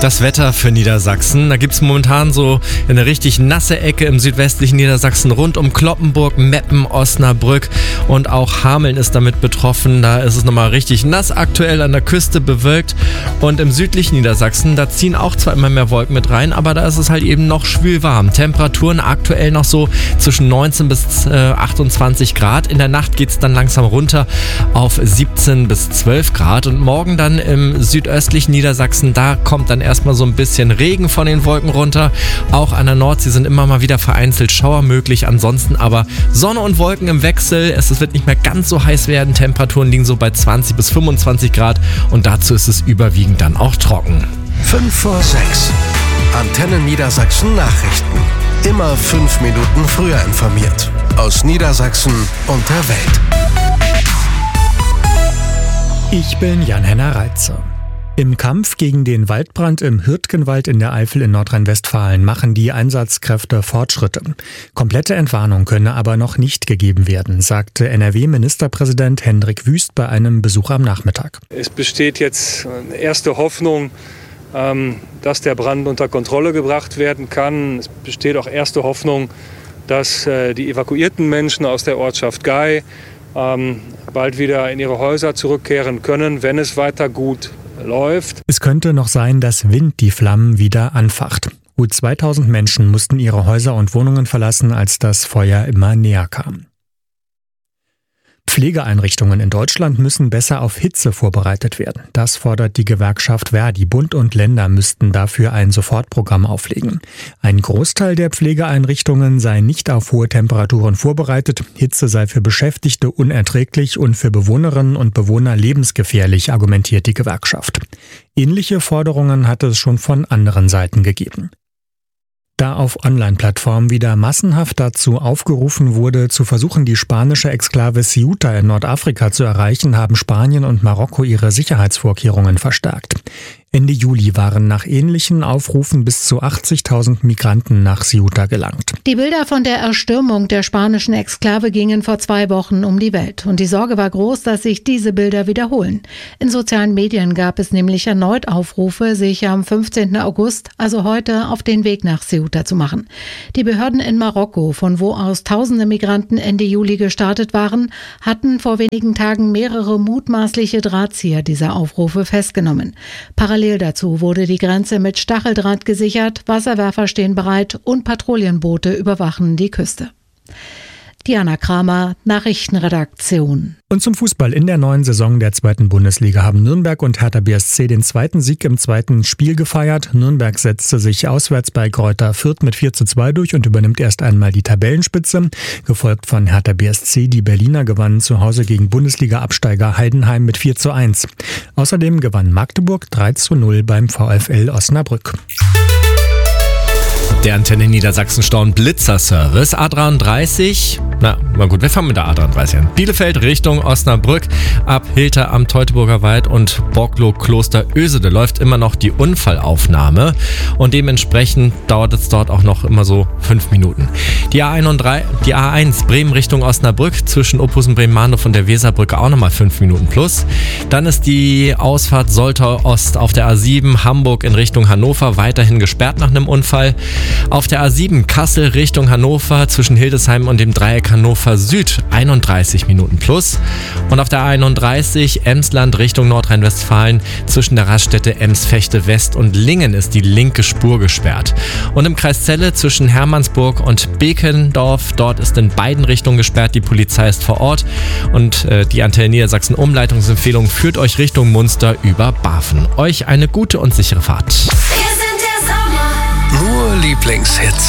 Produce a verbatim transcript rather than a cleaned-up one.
Das Wetter für Niedersachsen. Da gibt es momentan so eine richtig nasse Ecke im südwestlichen Niedersachsen rund um Cloppenburg, Meppen, Osnabrück und auch Hameln ist damit betroffen. Da ist es nochmal richtig nass aktuell, an der Küste bewölkt. Und im südlichen Niedersachsen, da ziehen auch zwar immer mehr Wolken mit rein, aber da ist es halt eben noch schwül warm. Temperaturen aktuell noch so zwischen neunzehn bis achtundzwanzig Grad. In der Nacht geht es dann langsam runter auf siebzehn bis zwölf Grad. Und morgen dann im südöstlichen Niedersachsen, da kommt dann erstmal so ein bisschen Regen von den Wolken runter. Auch an der Nordsee sind immer mal wieder vereinzelt Schauer möglich. Ansonsten aber Sonne und Wolken im Wechsel. Es wird nicht mehr ganz so heiß werden. Temperaturen liegen so bei zwanzig bis fünfundzwanzig Grad. Und dazu ist es überwiegend dann auch trocken. fünf vor sechs. Antenne Niedersachsen Nachrichten. Immer fünf Minuten früher informiert. Aus Niedersachsen und der Welt. Ich bin Jan-Henner Reitzer. Im Kampf gegen den Waldbrand im Hürtgenwald in der Eifel in Nordrhein-Westfalen machen die Einsatzkräfte Fortschritte. Komplette Entwarnung könne aber noch nicht gegeben werden, sagte N R W-Ministerpräsident Hendrik Wüst bei einem Besuch am Nachmittag. Es besteht jetzt erste Hoffnung, dass der Brand unter Kontrolle gebracht werden kann. Es besteht auch erste Hoffnung, dass die evakuierten Menschen aus der Ortschaft Gei bald wieder in ihre Häuser zurückkehren können, wenn es weiter gut läuft. Es könnte noch sein, dass Wind die Flammen wieder anfacht. Gut zweitausend Menschen mussten ihre Häuser und Wohnungen verlassen, als das Feuer immer näher kam. Pflegeeinrichtungen in Deutschland müssen besser auf Hitze vorbereitet werden. Das fordert die Gewerkschaft Verdi. Bund und Länder müssten dafür ein Sofortprogramm auflegen. Ein Großteil der Pflegeeinrichtungen sei nicht auf hohe Temperaturen vorbereitet. Hitze sei für Beschäftigte unerträglich und für Bewohnerinnen und Bewohner lebensgefährlich, argumentiert die Gewerkschaft. Ähnliche Forderungen hat es schon von anderen Seiten gegeben. Da auf Online-Plattformen wieder massenhaft dazu aufgerufen wurde, zu versuchen, die spanische Exklave Ceuta in Nordafrika zu erreichen, haben Spanien und Marokko ihre Sicherheitsvorkehrungen verstärkt. Ende Juli waren nach ähnlichen Aufrufen bis zu achtzigtausend Migranten nach Ceuta gelangt. Die Bilder von der Erstürmung der spanischen Exklave gingen vor zwei Wochen um die Welt. Und die Sorge war groß, dass sich diese Bilder wiederholen. In sozialen Medien gab es nämlich erneut Aufrufe, sich am fünfzehnten August, also heute, auf den Weg nach Ceuta zu machen. Die Behörden in Marokko, von wo aus tausende Migranten Ende Juli gestartet waren, hatten vor wenigen Tagen mehrere mutmaßliche Drahtzieher dieser Aufrufe festgenommen. Parallel dazu wurde die Grenze mit Stacheldraht gesichert, Wasserwerfer stehen bereit und Patrouillenboote überwachen die Küste. Diana Kramer, Nachrichtenredaktion. Und zum Fußball. In der neuen Saison der zweiten Bundesliga haben Nürnberg und Hertha B S C den zweiten Sieg im zweiten Spiel gefeiert. Nürnberg setzte sich auswärts bei Greuther Fürth mit vier zu zwei durch und übernimmt erst einmal die Tabellenspitze. Gefolgt von Hertha B S C. Die Berliner gewannen zu Hause gegen Bundesliga-Absteiger Heidenheim mit vier zu eins. Außerdem gewann Magdeburg drei zu null beim VfL Osnabrück. Der Antenne Niedersachsen Stau- und Blitzer-Service A dreiunddreißig. Na, na gut, wir fangen mit der A dreiunddreißig an. Bielefeld Richtung Osnabrück ab Hilter am Teutoburger Wald und Borglow Kloster Ösede läuft immer noch die Unfallaufnahme und dementsprechend dauert es dort auch noch immer so fünf Minuten. Die A einunddreißig, die A eins Bremen Richtung Osnabrück zwischen Ophusen Bremen-Mahndorf und der Weserbrücke auch nochmal fünf Minuten plus. Dann ist die Ausfahrt Soltau Ost auf der A sieben Hamburg in Richtung Hannover weiterhin gesperrt nach einem Unfall. Auf der A sieben Kassel Richtung Hannover zwischen Hildesheim und dem Dreieck Hannover Süd einunddreißig Minuten plus. Und auf der A einunddreißig Emsland Richtung Nordrhein-Westfalen zwischen der Raststätte Ems-Vechte West und Lingen ist die linke Spur gesperrt. Und im Kreis Celle zwischen Hermannsburg und Bekendorf, dort ist in beiden Richtungen gesperrt. Die Polizei ist vor Ort und äh, die Antenne Niedersachsen Umleitungsempfehlung führt euch Richtung Munster über Bafen. Euch eine gute und sichere Fahrt. Nur Lieblingshits.